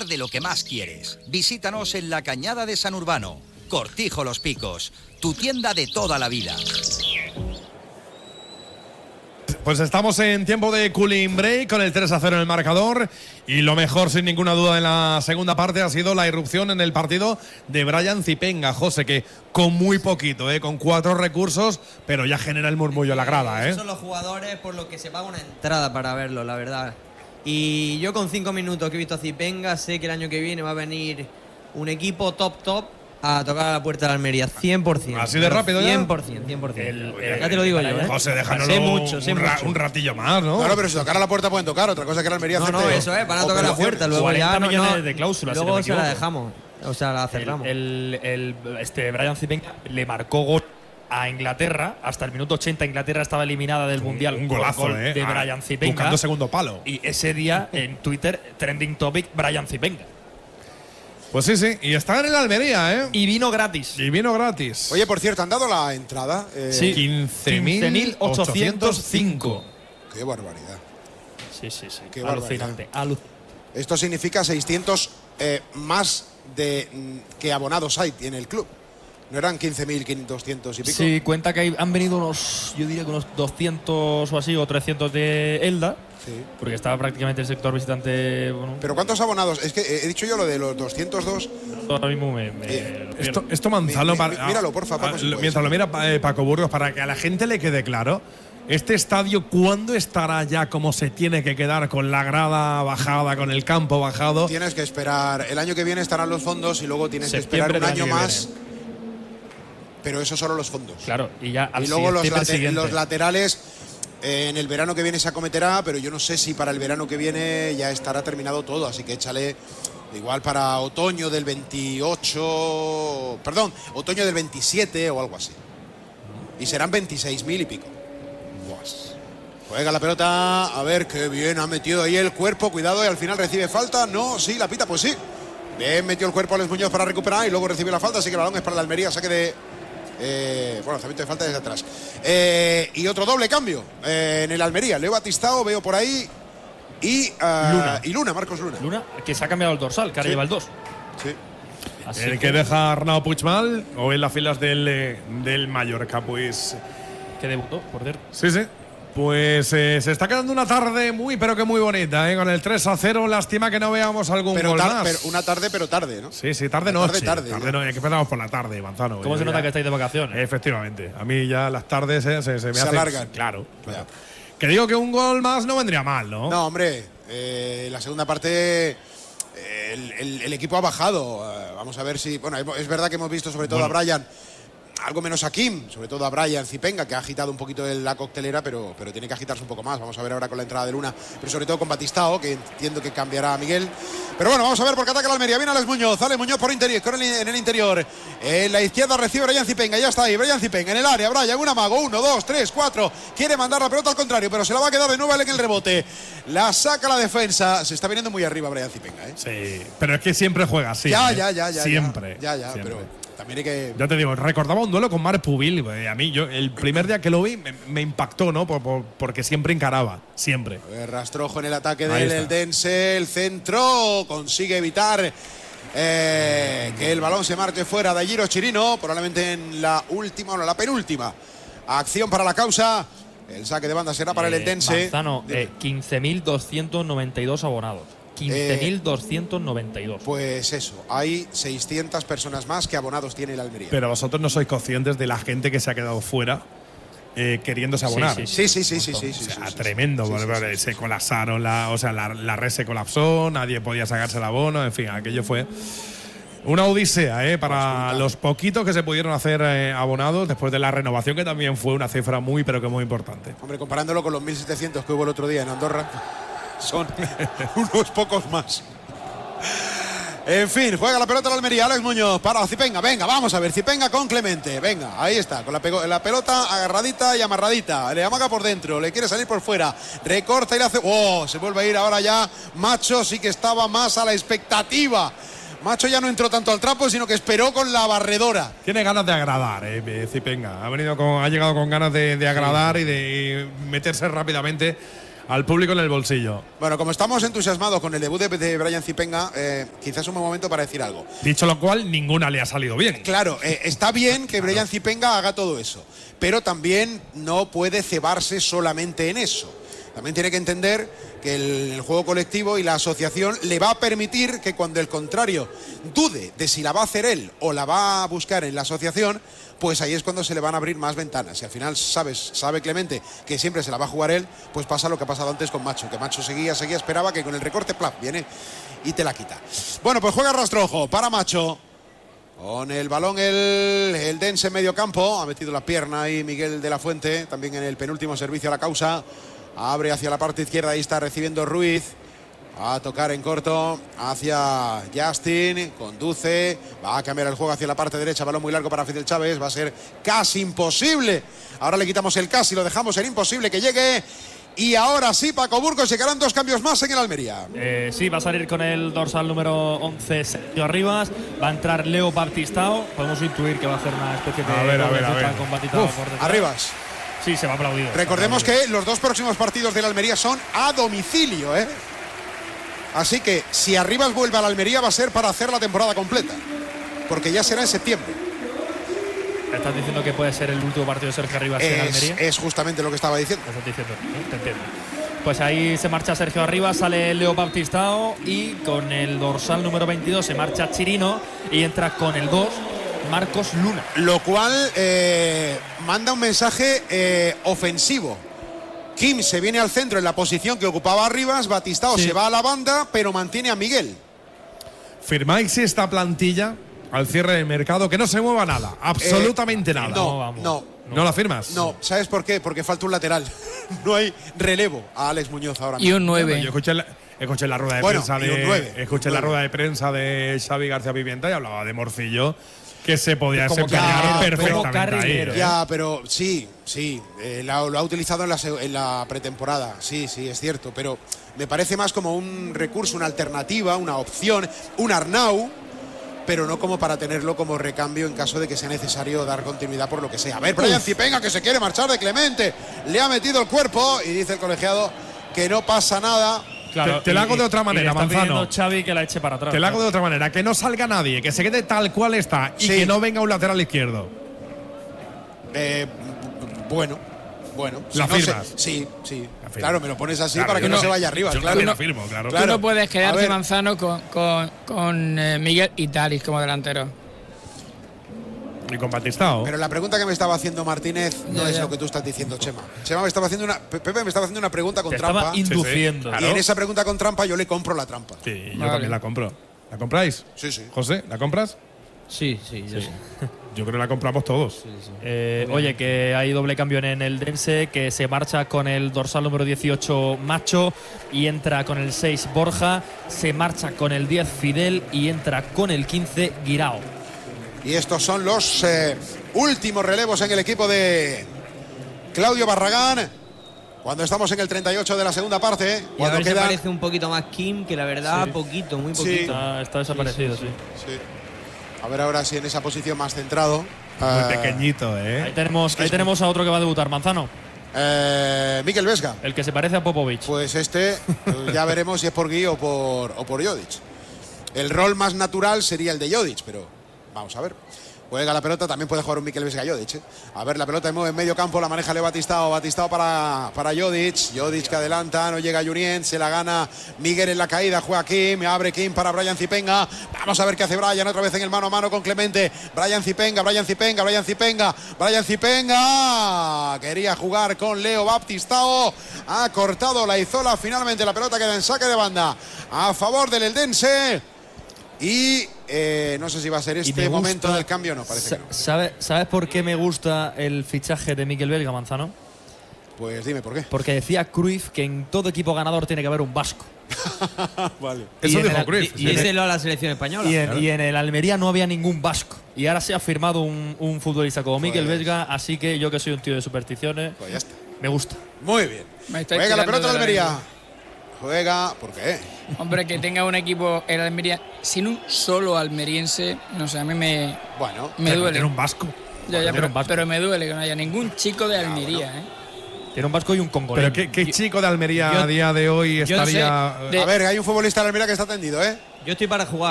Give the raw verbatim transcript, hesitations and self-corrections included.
disfrutar de lo que más quieres. Visítanos en la Cañada de San Urbano. Cortijo Los Picos, tu tienda de toda la vida. Pues estamos en tiempo de cooling break con el tres a cero en el marcador y lo mejor sin ninguna duda en la segunda parte ha sido la irrupción en el partido de Brian Zipenga, José, que con muy poquito, ¿eh? Con cuatro recursos, pero ya genera el murmullo en la grada. ¿eh? Esos son los jugadores por los que se paga una entrada para verlo, la verdad. Y yo con cinco minutos que he visto a Zipenga sé que el año que viene va a venir un equipo top top a tocar a la puerta de la Almería, cien por ciento. ¿Así de rápido ya? cien por ciento, cien por ciento. Ya te lo digo yo, ¿eh? José, déjanos sé mucho, sé un, ra mucho. un ratillo más, ¿no? Claro, pero si tocar a la puerta pueden tocar. Otra cosa es que la Almería No, acepte no, eso es, van a tocar la puerta. Luego ya no, millones no, de cláusulas, luego si se no me la equivoco. dejamos. O sea, la cerramos. El, el, el, este Brian Zipenga le marcó gol a Inglaterra. Hasta el minuto ochenta Inglaterra estaba eliminada del un, Mundial. Un golazo, gol ¿eh? de Ah, Brian Zipenga. Buscando segundo palo. Y ese día en Twitter, trending topic, Brian Zipenga. Pues sí, sí. Y está en el Almería, ¿eh? Y vino gratis. Y vino gratis. Oye, por cierto, ¿han dado la entrada? Eh, Sí. quince mil ochocientos cinco. Qué barbaridad. Sí, sí, sí. Qué Alucinante. Alu Esto significa seiscientos eh, más de mm, que abonados hay en el club. ¿No eran quince mil doscientos y pico? Sí, cuenta que hay, han venido unos, yo diría que unos doscientos o así, o trescientos de Elda. Sí. Porque estaba prácticamente el sector visitante. Bueno, ¿Pero cuántos abonados? Es que he dicho yo lo de los doscientos dos. ahora mismo me. me Eh, lo Esto, pierdo. esto Manzano, Mi- mi- para, míralo, porfa, Paco, ah, si lo- puedes. mientras lo mira eh, Paco Burgos, para que a la gente le quede claro, este estadio, ¿cuándo estará ya como se tiene que quedar, con la grada bajada, con el campo bajado? Tienes que esperar. El año que viene estarán los fondos y luego tienes que Septiembre esperar un del año año que más. Pero eso solo los fondos. Claro, y ya al Y luego los, septiembre late- siguiente. los laterales eh, en el verano que viene se acometerá, pero yo no sé si para el verano que viene ya estará terminado todo, así que échale igual para otoño del veintiocho, perdón, otoño del veintisiete o algo así. Y serán veintiséis mil y pico. Buas. Juega la pelota, a ver qué bien ha metido ahí el cuerpo, cuidado, y al final recibe falta. No, sí, la pita, pues sí. Bien metió el cuerpo a Alex Muñoz para recuperar y luego recibe la falta, así que el balón es para la Almería, saque de… Eh, bueno, lanzamiento de falta desde atrás. Eh, y otro doble cambio eh, en el Almería. Leo Batistao, veo por ahí. Y, uh, Luna. y Luna, Marcos Luna. Luna, que se ha cambiado el dorsal, que ahora Sí. lleva el dos. Sí. Así El que deja a Arnau Puigmal o en las filas del, eh, del Mallorca, pues. que debutó, por cierto. Sí, sí. Pues eh, se está quedando una tarde muy, pero que muy bonita, ¿eh? Con el tres a cero. Lástima que no veamos algún Pero, gol tar- más. pero una tarde, pero tarde, ¿no? Sí, sí, tarde Tarde, noche. tarde, tarde ya. no, hay que empezamos por la tarde, Manzano. ¿Cómo Yo se nota ya- que estáis de vacaciones? Efectivamente. A mí ya las tardes eh, se, se me Se hacen. alargan. Claro, claro. Ya. Que digo que un gol más no vendría mal, ¿no? No, hombre, eh, la segunda parte eh, el, el- el equipo ha bajado. Eh, vamos a ver si… Bueno, es verdad que hemos visto sobre todo Bueno. a Brian, algo menos a Kim, sobre todo a Brian Zipenga, que ha agitado un poquito el- la coctelera, pero, pero tiene que agitarse un poco más. Vamos a ver ahora con la entrada de Luna, pero sobre todo con Batistao, que entiendo que cambiará a Miguel. Pero bueno, vamos a ver por qué ataca la Almería. Viene Alex Muñoz, Alex Muñoz por interior, con el, en el interior. En la izquierda recibe Brian Zipenga, ya está ahí, Brian Zipenga en el área. Brian, un amago, uno, dos, tres, cuatro. Quiere mandar la pelota al contrario, pero se la va a quedar de nuevo él en el rebote. La saca la defensa. Se está viniendo muy arriba Brian Zipenga, ¿eh? Sí, pero es que siempre juega así. ya, ¿eh? ya, ya, ya. Siempre. Ya, ya, siempre. pero también hay que… Ya te digo, recordaba un duelo con Marc Pubil. eh, A mí, yo, el primer día que lo vi, me, me impactó, ¿no? Por, por- porque siempre encaraba. Siempre. A ver, Rastrojo en el ataque Ahí del está. el Dense, el centro, consigue evitar eh, que el balón se marche fuera de Giro Chirino, probablemente en la última o no, la penúltima acción para la causa. El saque de banda será para el Eh, Dense. Manzano, eh, quince mil doscientos noventa y dos abonados. quince mil doscientos noventa y dos. Pues eso, hay seiscientas personas más que abonados tiene el Almería. Pero vosotros no sois conscientes de la gente que se ha quedado fuera eh, queriéndose Sí, abonar. sí, sí, sí, sí, sí, sí, O sí, sea, sí, sí, tremendo. sí, sí, porque sí, sí, se sí. colapsaron, la, o sea, la, la red se colapsó, nadie podía sacarse el abono, en fin, aquello fue una odisea, ¿eh? Para Pues, los poquitos que se pudieron hacer eh, abonados después de la renovación, que también fue una cifra muy, pero que muy importante. Hombre, comparándolo con los mil setecientos que hubo el otro día en Andorra, son unos pocos más. En fin, juega la pelota la Almería, Alex Muñoz para Zipenga, venga, vamos a ver, Zipenga con Clemente, venga, ahí está, con la, pego- la pelota agarradita y amarradita, le amaga por dentro, le quiere salir por fuera, recorta y le hace… ¡Oh! Se vuelve a ir ahora ya Macho, sí que estaba más a la expectativa. Macho ya no entró tanto al trapo, sino que esperó con la barredora. Tiene ganas de agradar, eh, Zipenga. Ha, venido con, ha llegado con ganas de, de agradar y de meterse rápidamente al público en el bolsillo. Bueno, como estamos entusiasmados con el debut de, de Brian Zipenga, eh, quizás es un buen momento para decir algo. Dicho lo cual, ninguna le ha salido bien. Claro, eh, está bien que Brian Zipenga haga todo eso, pero también no puede cebarse solamente en eso. También tiene que entender que el, el juego colectivo y la asociación le va a permitir que cuando el contrario dude de si la va a hacer él o la va a buscar en la asociación, pues ahí es cuando se le van a abrir más ventanas. Y al final sabes, sabe Clemente que siempre se la va a jugar él, pues pasa lo que ha pasado antes con Macho, que Macho seguía, seguía, esperaba que con el recorte, plaf, viene y te la quita. Bueno, pues juega Rastrojo para Macho. Con el balón el, el Dense en medio campo, ha metido la pierna ahí Miguel de la Fuente, también en el penúltimo servicio a la causa. Abre hacia la parte izquierda, ahí está recibiendo Ruiz. Va a tocar en corto hacia Justin, conduce, va a cambiar el juego hacia la parte derecha, balón muy largo para Fidel Chávez, va a ser casi imposible. Ahora le quitamos el casi, lo dejamos en imposible que llegue. Y ahora sí, Paco Burgos, llegarán dos cambios más en el Almería. Eh, sí, va a salir con el dorsal número once, Sergio Arribas. Va a entrar Leo Baptistao. Podemos intuir que va a hacer una especie de A ver, a ver, a defensa ver. con Baptistao Uf, por detrás. Arribas. Sí, se va aplaudido. Recordemos que los dos próximos partidos del Almería son a domicilio, ¿eh? Así que si Arribas vuelve a la Almería va a ser para hacer la temporada completa, porque ya será en septiembre. ¿Estás diciendo que puede ser el último partido de Sergio Arribas en Es, Almería? es justamente lo que estaba diciendo. Lo estás diciendo, ¿no? Te entiendo. Pues ahí se marcha Sergio Arribas, sale Leo Baptistao y con el dorsal número veintidós se marcha Chirino y entra con el dos Marcos Luna. Lo cual eh, manda un mensaje eh, ofensivo. Kim se viene al centro en la posición que ocupaba Arribas, Batistao Sí. se va a la banda, pero mantiene a Miguel. ¿Firmáis esta plantilla al cierre del mercado? Que no se mueva nada, absolutamente Eh, nada. No, vamos. no, ¿No la firmas? no. ¿Sabes por qué? Porque falta un lateral. No hay relevo a Alex Muñoz ahora mismo. Y un Bueno, nueve. yo escuché la, escuché la rueda de Bueno, prensa y un de nueve, escuché un la nueve. rueda de prensa de Xavi García Pimienta y hablaba de Morcillo, que se podía Como desempeñar carrilero, perfectamente como ahí. carrilero. ¿eh? Ya, pero sí, sí, eh, la- lo ha utilizado en la, se- en la pretemporada, sí, sí, es cierto, pero me parece más como un recurso, una alternativa, una opción, un Arnau, pero no como para tenerlo como recambio en caso de que sea necesario dar continuidad por lo que sea. A ver, Brian Zipenga, que se quiere marchar de Clemente, le ha metido el cuerpo y dice el colegiado que no pasa nada. Te- te la hago de otra y manera, le está Manzano. pidiendo Xavi que la eche para atrás. Te la hago claro. de otra manera, que no salga nadie, que se quede tal cual está y Sí. que no venga un lateral izquierdo. Eh, bueno, bueno. ¿La si no firmas? se- sí, sí. La firmas. Claro, me lo pones así Claro, para que yo no no- se vaya arriba, yo claro. también la firmo, claro. Claro. Tú no puedes A quedarte, ver. Manzano, con, con, con eh, Miguel y Talis como delantero. Y con Batistao. Pero la pregunta que me estaba haciendo Martínez no Ya, es ya. lo que tú estás diciendo, Chema. Chema me estaba haciendo una, Pe- Pepe me estaba haciendo una pregunta con Te trampa. estaba induciendo. Sí, sí. Y en esa pregunta con trampa yo le compro la trampa. Sí, yo Vale. también la compro. ¿La compráis? Sí, sí. José, ¿la compras? Sí, sí, yo sí. Yo creo que la compramos todos. Eh, oye, que hay doble cambio en el Dense, que se marcha con el dorsal número dieciocho Macho y entra con el seis Borja, se marcha con el diez Fidel y entra con el quince Guirao. Y estos son los eh, últimos relevos en el equipo de Claudio Barragán. Cuando estamos en el treinta y ocho de la segunda parte. Y a Cuando ver si quedan. parece un poquito más Kim, que la verdad, Sí. poquito, muy Sí. poquito. Está, está desaparecido, sí. Sí. A ver ahora si en esa posición más centrado. Muy Eh, pequeñito, Ahí ¿eh? tenemos, ahí tenemos a otro que va a debutar, Manzano, eh, Mikel Vesga. el que se parece a Popovic. Pues este pues ya veremos si es por Gui o por, o por Jodic. El rol más natural sería el de Jodic, pero vamos a ver. Juega la pelota, también puede jugar un Mikel Vesga Jodic. ¿eh? A ver, la pelota mueve en medio campo, la maneja Leo Batistao. Batistao para, para Jodic. Jodic que adelanta, no llega Junien, se la gana Miguel en la caída. Juega Kim, abre Kim para Brian Zipenga. Vamos a ver qué hace Brian otra vez en el mano a mano con Clemente. Brian Zipenga, Brian Zipenga, Brian Zipenga, Brian Zipenga. Quería jugar con Leo Baptistao. Ha cortado la Izola. Finalmente la pelota queda en saque de banda a favor del Eldense. Y eh, no sé si va a ser Y este me momento gusta- del cambio, no, parece Sa- que no. ¿sabe- ¿Sabes por qué me gusta el fichaje de Mikel Belga, Manzano? Pues dime por qué. Porque decía Cruyff que en todo equipo ganador tiene que haber un vasco. Vale. Eso Y en dijo el- Cruyff. Y díselo a la selección española. Y en, y en el Almería no había ningún vasco. Y ahora se ha firmado un, un futbolista como Mikel Pues- Vesga, así que yo que soy un tío de supersticiones, Pues ya está. me gusta. Muy bien. Me estáis Juega la tirando pelota de de la Almería. Juega. ¿Por qué? Hombre, que tenga un equipo el Almería sin un solo almeriense, no sé, a mí me, Bueno. me Pero duele. tiene un vasco. Ya, ya, tiene pero, un vasco. pero me duele que no haya ningún chico de Almería, ¿eh? Tiene un vasco y un congolés. Pero ¿qué, qué Yo- chico de Almería yo- a día de hoy yo no sé, estaría. de- A ver, hay un futbolista de Almería que está tendido, ¿eh? Yo estoy para jugar.